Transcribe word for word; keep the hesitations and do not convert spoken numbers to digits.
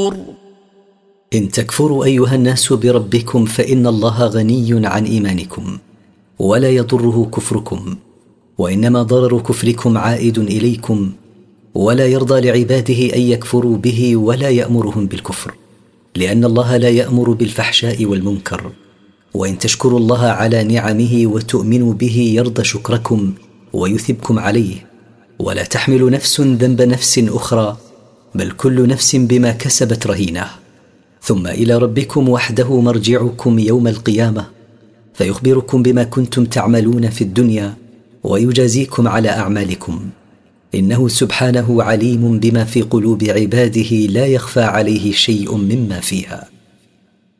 الكفور. إن تكفروا أيها الناس بربكم فإن الله غني عن إيمانكم ولا يضره كفركم، وإنما ضرر كفركم عائد إليكم، ولا يرضى لعباده أن يكفروا به ولا يأمرهم بالكفر، لأن الله لا يأمر بالفحشاء والمنكر. وإن تشكروا الله على نعمه وتؤمنوا به يرضى شكركم ويثبكم عليه. ولا تحمل نفس ذنب نفس أخرى، بل كل نفس بما كسبت رهينة. ثم إلى ربكم وحده مرجعكم يوم القيامة، فيخبركم بما كنتم تعملون في الدنيا ويجازيكم على أعمالكم، إنه سبحانه عليم بما في قلوب عباده لا يخفى عليه شيء مما فيها.